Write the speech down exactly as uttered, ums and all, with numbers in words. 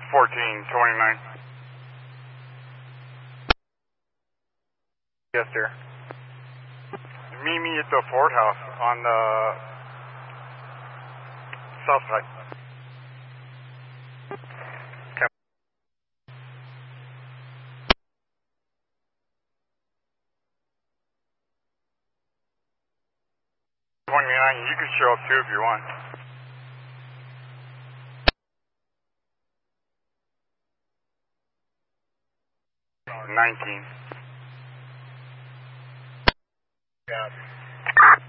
fourteen twenty-nine. Yes, sir. Meet me at the Ford House on the south side. Okay. twenty-nine, you can show up too if you want. nineteen. Yeah.